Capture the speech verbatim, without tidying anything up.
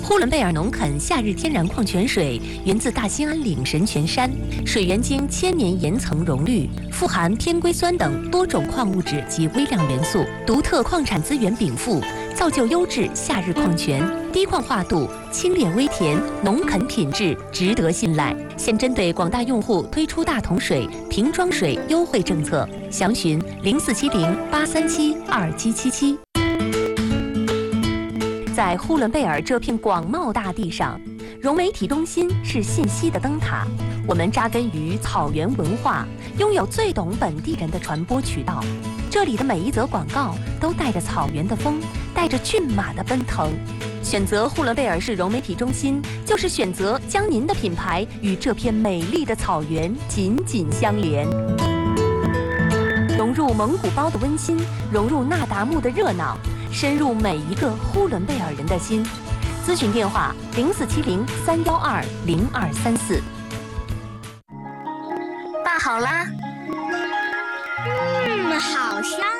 呼伦贝尔农垦夏日天然矿泉水源自大兴安岭神泉山，水源经千年岩层溶滤，富含偏硅酸等多种矿物质及微量元素，独特矿产资源禀赋，造就优质夏日矿泉，低矿化度，清冽微甜，农垦品质，值得信赖。现针对广大用户推出大桶水、瓶装水优惠政策，详询零四七零八三七二七七七。在呼伦贝尔这片广袤大地上，融媒体中心是信息的灯塔。我们扎根于草原文化，拥有最懂本地人的传播渠道。这里的每一则广告都带着草原的风，带着骏马的奔腾。选择呼伦贝尔市融媒体中心，就是选择将您的品牌与这片美丽的草原紧紧相连。融入蒙古包的温馨，融入那达慕的热闹，深入每一个呼伦贝尔人的心。咨询电话零四七零三幺二零二三四。 拌好啦。 嗯，好香